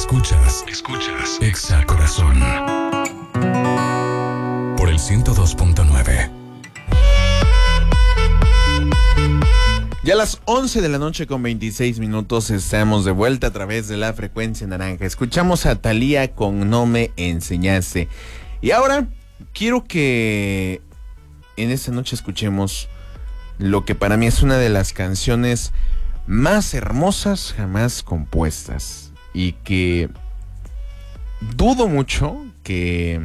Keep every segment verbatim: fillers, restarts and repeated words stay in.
Escuchas, escuchas Exa Corazón por el ciento dos punto nueve. Ya a las once de la noche con veintiséis minutos estamos de vuelta a través de la frecuencia naranja. Escuchamos a Thalía con No me enseñaste. Y ahora quiero que en esta noche escuchemos lo que para mí es una de las canciones más hermosas jamás compuestas. Y que dudo mucho que,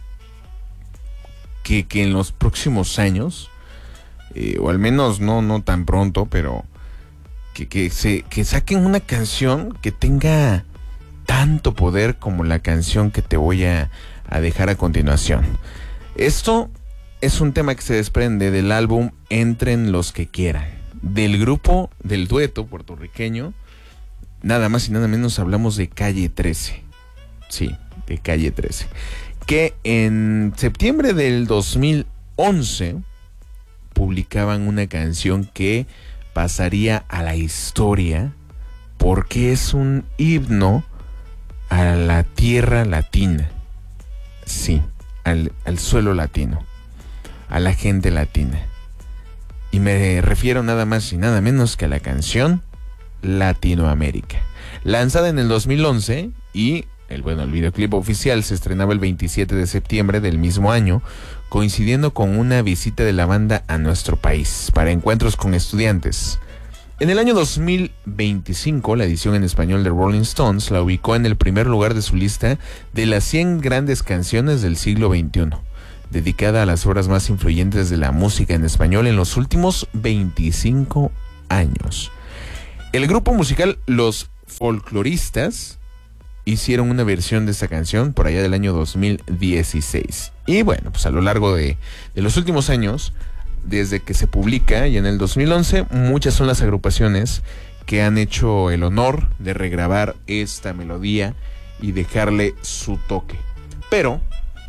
que, que en los próximos años... Eh, o al menos no, no tan pronto, pero que, que, se, que saquen una canción que tenga tanto poder como la canción que te voy a, a dejar a continuación. Esto es un tema que se desprende del álbum Entren los que quieran, del grupo, del dueto puertorriqueño. Nada más y nada menos hablamos de Calle trece. Sí, de Calle trece. Que en septiembre del dos mil once... publicaban una canción que pasaría a la historia porque es un himno a la tierra latina. Sí, al, al suelo latino, a la gente latina. Y me refiero nada más y nada menos que a la canción Latinoamérica, lanzada en el dos mil once y el bueno, el videoclip oficial se estrenaba el veintisiete de septiembre del mismo año, coincidiendo con una visita de la banda a nuestro país para encuentros con estudiantes. En el año dos mil veinticinco, la edición en español de Rolling Stones la ubicó en el primer lugar de su lista de las cien grandes canciones del siglo veintiuno, dedicada a las obras más influyentes de la música en español en los últimos veinticinco años. El grupo musical Los Folcloristas hicieron una versión de esta canción por allá del año dos mil dieciséis. Y bueno, pues a lo largo de, de los últimos años, desde que se publica y en el dos mil once, muchas son las agrupaciones que han hecho el honor de regrabar esta melodía y dejarle su toque. Pero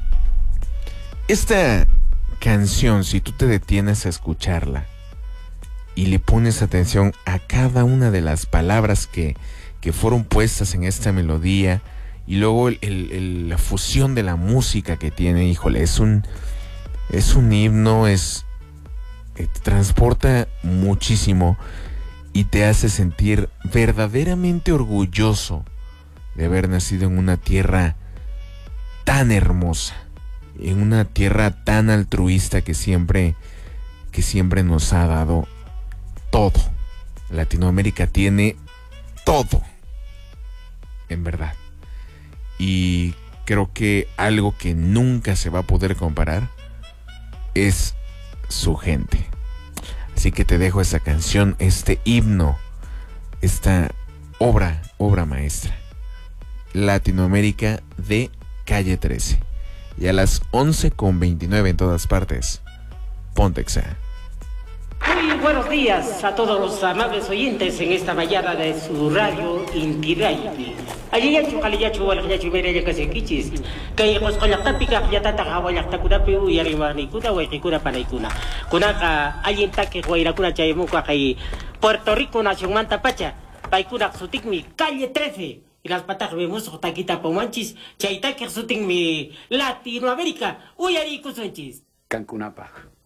esta canción, si tú te detienes a escucharla y le pones atención a cada una de las palabras que que fueron puestas en esta melodía y luego el, el, el, la fusión de la música que tiene, híjole, es un es un himno, es eh, te transporta muchísimo y te hace sentir verdaderamente orgulloso de haber nacido en una tierra tan hermosa, en una tierra tan altruista que siempre que siempre nos ha dado todo. Latinoamérica tiene todo, en verdad. Y creo que algo que nunca se va a poder comparar es su gente. Así que te dejo esa canción, este himno, esta obra, obra maestra. Latinoamérica de Calle trece. Y a las once con veintinueve en todas partes. Ponte Exa. Muy buenos días a todos los amables oyentes en esta mañana de su radio Inti Radio. Allí ya chukali ya chuwal ya chumere ya kasekichis. Kay kos kolakta pika ya tata kawalakta kuna piu yari mani kuna wa kuna panay kuna. Kuna ka alin take waira kuna chaymo ka kay Puerto Rico nación manta pacha. Pay kuna sutik mi Calle trece. Y las patas vemos taquita pomanchis. Chayta que sutik mi Latinoamérica. Uyari kusunchis. Cancunapa.